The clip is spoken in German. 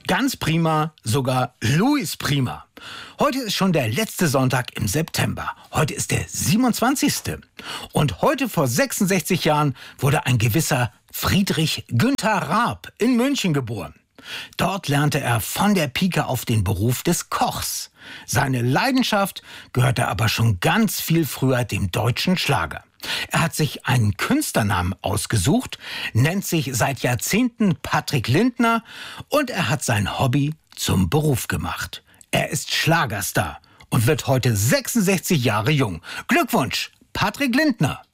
Ganz prima, sogar Louis prima. Heute ist schon der letzte Sonntag im September. Heute ist der 27. Und heute vor 66 Jahren wurde ein gewisser Friedrich Günther Raab in München geboren. Dort lernte er von der Pike auf den Beruf des Kochs. Seine Leidenschaft gehörte aber schon ganz viel früher dem deutschen Schlager. Er hat sich einen Künstlernamen ausgesucht, nennt sich seit Jahrzehnten Patrick Lindner und er hat sein Hobby zum Beruf gemacht. Er ist Schlagerstar und wird heute 66 Jahre jung. Glückwunsch, Patrick Lindner!